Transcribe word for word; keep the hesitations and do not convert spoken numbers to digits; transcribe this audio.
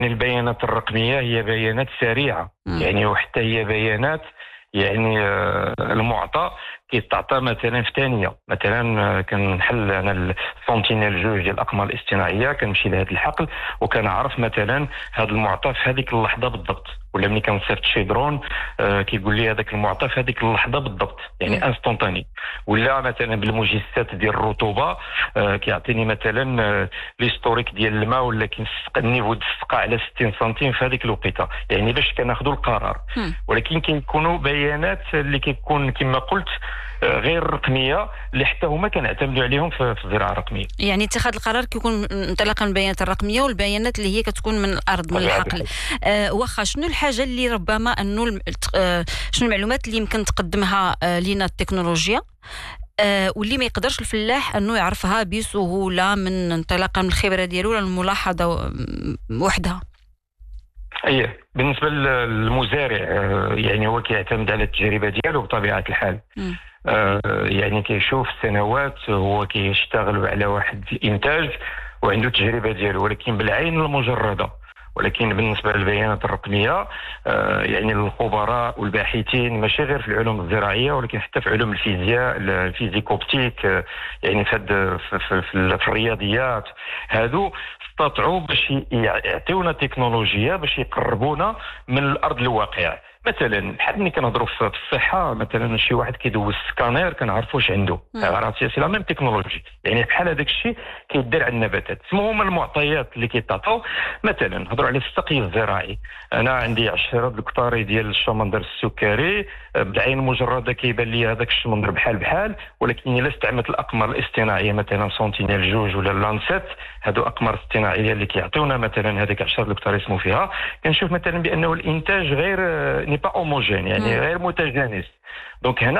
البيانات الرقمية هي بيانات سريعة، مم. يعني وحتى هي بيانات يعني آه، المعطى كيتعطى مثلا في ثانيه. مثلا آه، كنحل انا السونتينيل جوج ديال الاقمار الاصطناعيه، كنمشي لهذا الحقل وكنعرف مثلا هذا المعطى في هذيك اللحظه بالضبط، ولا ملي كنصيفط شي درون آه، كيقول لي هذاك المعطى في هذيك اللحظه بالضبط، مم. يعني انستونتاني. ولا مثلا بالمجسات ديال الرطوبه آه، كيعطيني مثلا آه، ليستوريك ديال الماء، ولا كينسق النيفو د السقا على ستين سنتيم في هذيك الوقيته، يعني باش كناخذوا القرار. مم. ولكن كيكونوا بيانات اللي كيكون كما قلت آه، غير رقميه، اللي حتى هما كنعتمدوا عليهم في في الزراعه الرقميه. يعني اتخاذ القرار كيكون انطلاقا من البيانات الرقميه والبيانات اللي هي كتكون من الارض، من طبيعة الحقل. الحال. آه واخا شنو الحاجه اللي ربما انه الم- الت- آه شنو المعلومات اللي يمكن تقدمها آه لينا التكنولوجيا آه واللي ما يقدرش الفلاح انه يعرفها بسهوله من انطلاقا من الخبره ديالو ولا الملاحظه و- وحدها؟ ايه، بالنسبه للمزارع آه، يعني هو كيعتمد على التجربه ديالو بطبيعه الحال. مم. آه، يعني كيشوف سنوات هو كيشتغل على واحد الانتاج وعنده التجربه ديالو، ولكن بالعين المجرده. ولكن بالنسبه للبيانات الرقميه آه، يعني الخبراء والباحثين ماشي غير في العلوم الزراعيه، ولكن حتى في علوم الفيزياء، الفيزيك اوبتيك، آه، يعني في, هاد- في, في, في, في الرياضيات، هادو استطاعوا باش يعطيونا تكنولوجيا باش يقربونا من الارض الواقع. مثلا بحال ملي كنهضروا في الصحه، مثلا شي واحد كيدوز سكانير كنعرفوا واش عنده، مم. عرفتي سي لا ميم تكنولوجي، يعني بحال هذاك الشيء كيدير على النباتات. سمو هما المعطيات اللي كيتعطوا. مثلا نهضروا على السقي الزراعي، انا عندي عشرة الكتاري ديال الشمندر السكري، آه، بالعين المجرده كيبان لي هذاك الشمندر بحال بحال، ولكن الا استعملت الاقمار الاصطناعيه مثلا سونتينيل جوج ولا لانسيت، هادو اقمار اصطناعيه اللي كيعطيونا مثلا هذيك عشرة الكتاري اسمو فيها، كنشوف مثلا بانه الانتاج غير ني با هوموجين، يعني مم. غير متجانس. دونك هنا